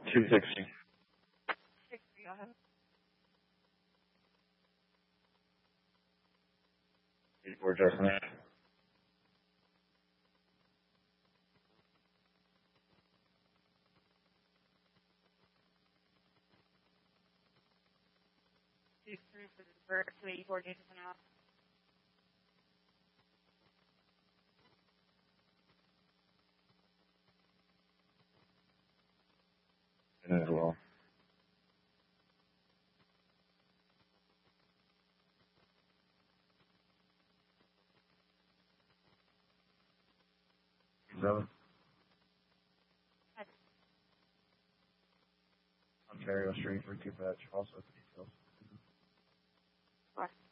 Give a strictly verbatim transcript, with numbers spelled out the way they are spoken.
two sixty. sixty, go ahead. eighty-four Justin. Two three for the bird, two eighty-four Jason out. And as well. Seven. Ontario Street for two patch, also details. Four.